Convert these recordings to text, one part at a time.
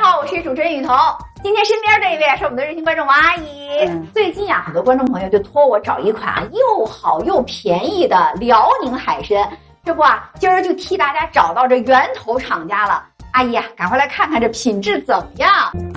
好，我是主持人雨桐。今天身边这一位是我们的热心观众王阿姨。最近啊，很多观众朋友就托我找一款又好又便宜的辽宁海参。这不啊，今儿就替大家找到这源头厂家了。阿姨啊，赶快来看看这品质怎么样。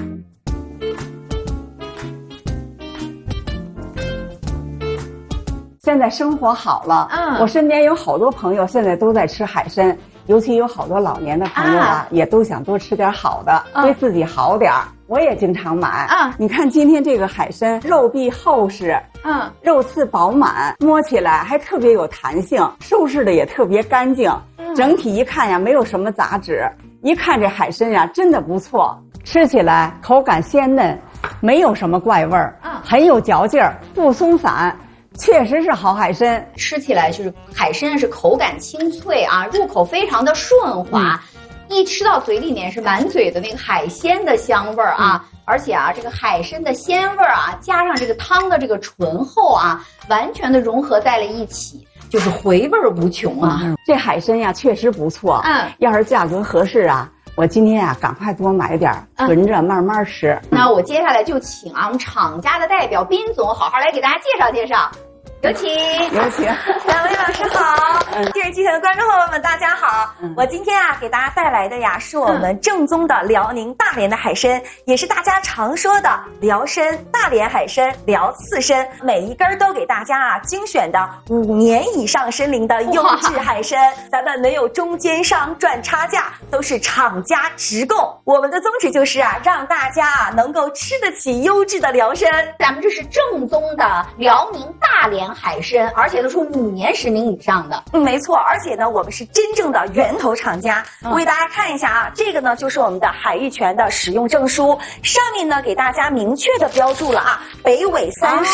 现在生活好了，我身边有好多朋友现在都在吃海参，尤其有好多老年的朋友也都想多吃点好的，对自己好点儿。我也经常买。你看今天这个海参，肉壁厚实，肉刺饱满，摸起来还特别有弹性，收拾的也特别干净，整体一看呀，没有什么杂质。一看这海参呀，真的不错，吃起来口感鲜嫩，没有什么怪味儿，很有嚼劲儿，不松散。确实是好海参， 吃起来就是海参是口感清脆啊，入口非常的顺滑，一吃到嘴里面是满嘴的那个海鲜的香味儿啊，而且啊这个海参的鲜味儿啊，加上这个汤的这个醇厚啊，完全的融合在了一起，就是回味无穷啊。 这海参呀确实不错，要是价格合适啊，我今天啊赶快多买点囤着慢慢吃。 那我接下来就请我们厂家的代表斌总好好来给大家介绍介绍。有请， 有请， 两位老师好，电视机前的观众朋友们大家好。我今天啊给大家带来的呀是我们正宗的辽宁大连的海参，也是大家常说的辽参、大连海参、辽刺参，每一根都给大家啊精选的5年以上参龄的优质海参，咱们没有中间商赚差价，都是厂家直供。我们的宗旨就是啊让大家啊能够吃得起优质的辽参。 咱们这是正宗的辽宁大连海参，而且都是5年10龄以上的。 没错，而且呢，我们是真正的源头厂家。我给大家看一下啊，这个呢就是我们的海域泉的使用证书，上面呢给大家明确的标注了啊，北纬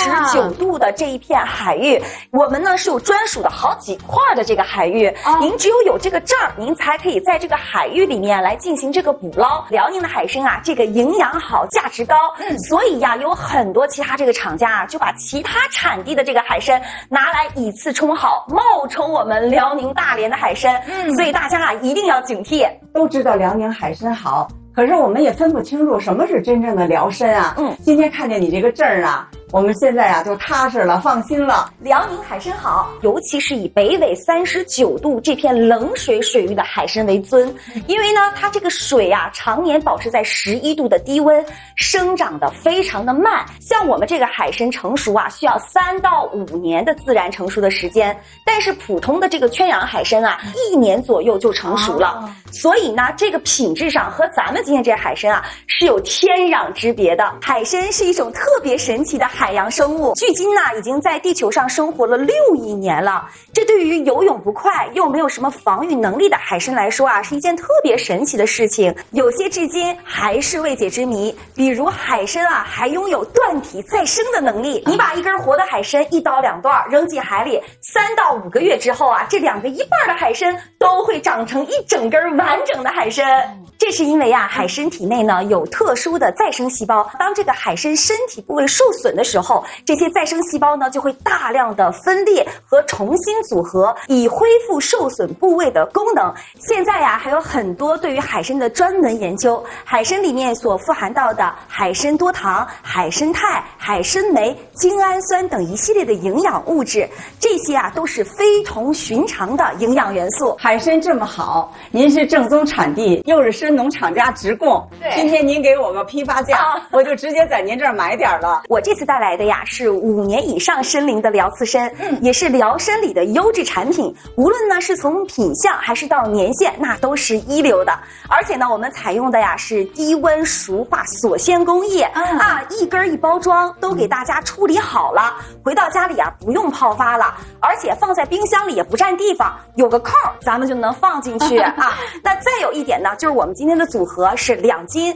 39度的这一片海域，我们呢是有专属的好几块的这个海域，您只有这个证，您才可以在这个海域里面来进行这个捕捞。辽宁的海参啊，这个营养好，价值高，所以呀，有很多其他这个厂家啊，就把其他产地的这个海参拿来以次充好，冒充我们辽宁大连的海参，所以大家啊一定要警惕。 都知道辽宁海参好，可是我们也分不清楚什么是真正的辽参啊。今天看见你这个证儿啊，我们现在啊就踏实了，放心了。 辽宁海参好，尤其是以北纬39度这片冷水水域的海参为尊，因为呢它这个水啊常年保持在11度的低温，生长的非常的慢。像我们这个海参成熟啊需要3到5年的自然成熟的时间，但是普通的这个圈养海参啊1年左右就成熟了。所以呢这个品质上和咱们今天这海参啊是有天壤之别的。海参是一种特别神奇的海洋生物，距今呢已经在地球上生活了6亿年了。这对于游泳不快又没有什么防御能力的海参来说啊，是一件特别神奇的事情，有些至今还是未解之谜。比如海参啊还拥有断体再生的能力，你把一根活的海参1刀2段扔进海里，3到5个月之后啊，这2个1半的海参都会长成一整根完整的海参。这是因为啊海参体内呢有特殊的再生细胞，当这个海参身体部位受损的时候，这些再生细胞呢就会大量的分裂和重新组合，以恢复受损部位的功能。现在呀还有很多对于海参的专门研究，海参里面所富含到的海参多糖、海参肽、海参酶、精氨酸等一系列的营养物质，这些啊都是非同寻常的营养元素。 海参这么好，您是正宗产地，又是参农厂家直供，今天您给我个批发价，我就直接在您这儿买点了。 我这次带来的呀是5年以上参龄的辽刺参，也是辽参里的优质产品，无论呢是从品相还是到年限，那都是一流的。而且呢我们采用的呀是低温熟化锁鲜工艺一根一包装都给大家处理好了，回到家里啊不用泡发了，而且放在冰箱里也不占地方，有个扣咱们就能放进去啊。那再有一点呢，就是我们今天的组合是2斤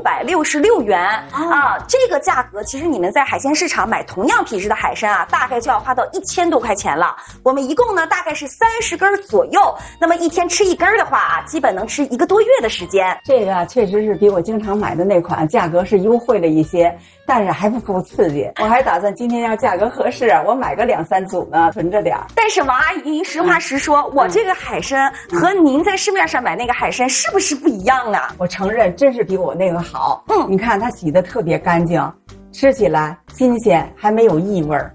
666元啊，这个价格其实你们在海鲜市场买同样品质的海参啊，大概就要花到1000多块钱了。我们一共呢大概是30根左右，那么一天吃1根的话啊，基本能吃1个多月的时间。 这个确实是比我经常买的那款价格是优惠了一些，但是还不够刺激。我还打算今天要价格合适，我买个2、3组呢，囤着点。 但是王阿姨，您实话实说，我这个海参和您在市面上买那个海参是不是不一一样啊。 我承认，真是比我那个好。你看它洗得特别干净，吃起来新鲜，还没有异味儿。